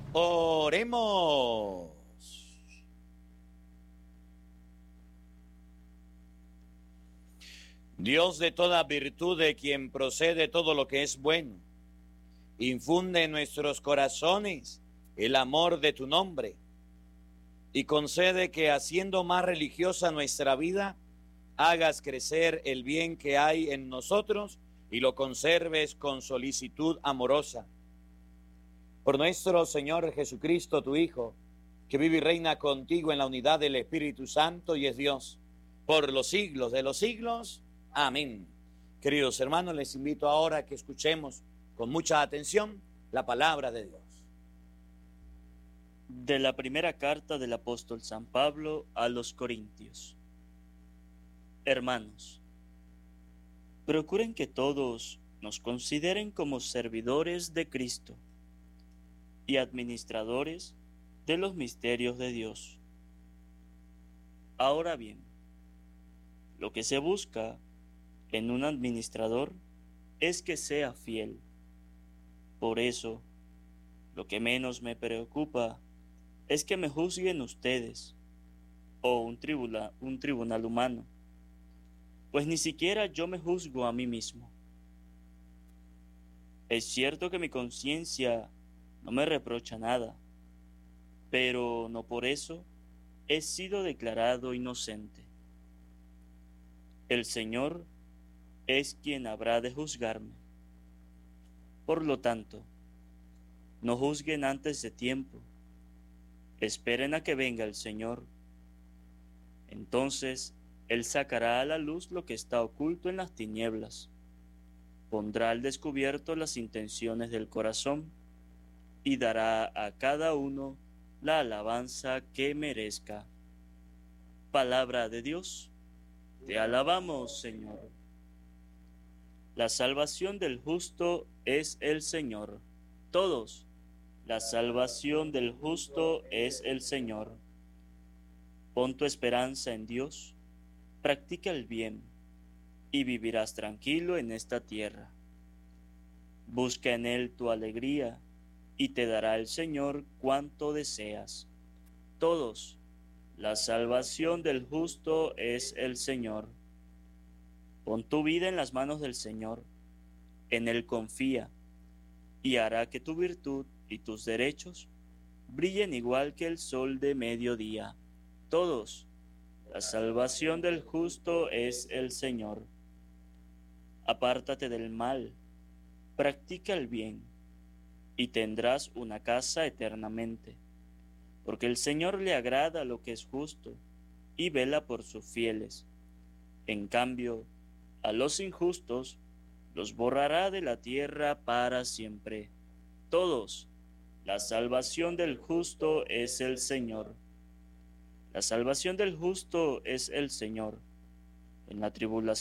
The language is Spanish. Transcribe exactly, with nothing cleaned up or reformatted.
Oremos. Dios de toda virtud, de quien procede todo lo que es bueno, infunde en nuestros corazones el amor de tu nombre y concede que, haciendo más religiosa nuestra vida, hagas crecer el bien que hay en nosotros y lo conserves con solicitud amorosa. Por nuestro Señor Jesucristo, tu Hijo, que vive y reina contigo en la unidad del Espíritu Santo y es Dios, por los siglos de los siglos. Amén. Queridos hermanos, les invito ahora a que escuchemos con mucha atención la palabra de Dios. De la primera carta del apóstol San Pablo a los Corintios. Hermanos, procuren que todos nos consideren como servidores de Cristo y administradores de los misterios de Dios. Ahora bien, lo que se busca en un administrador es que sea fiel. Por eso, lo que menos me preocupa es que me juzguen ustedes o un tribunal, un tribunal humano, pues ni siquiera yo me juzgo a mí mismo. Es cierto que mi conciencia no me reprocha nada, pero no por eso he sido declarado inocente. El Señor es quien habrá de juzgarme. Por lo tanto, no juzguen antes de tiempo. Esperen a que venga el Señor. Entonces, Él sacará a la luz lo que está oculto en las tinieblas. Pondrá al descubierto las intenciones del corazón y dará a cada uno la alabanza que merezca. Palabra de Dios. Te alabamos, Señor. La salvación del justo es el Señor. Todos. La salvación del justo es el Señor. Pon tu esperanza en Dios, practica el bien, y vivirás tranquilo en esta tierra. Busca en Él tu alegría, y te dará el Señor cuanto deseas. Todos. La salvación del justo es el Señor. Pon tu vida en las manos del Señor, en Él confía, y hará que tu virtud y tus derechos brillen igual que el sol de mediodía. Todos. La salvación del justo es el Señor. Apártate del mal, practica el bien, y tendrás una casa eternamente, porque el Señor le agrada lo que es justo, y vela por sus fieles. En cambio, a los injustos los borrará de la tierra para siempre. Todos. La salvación del justo es el Señor. La salvación del justo es el Señor. En la tribulación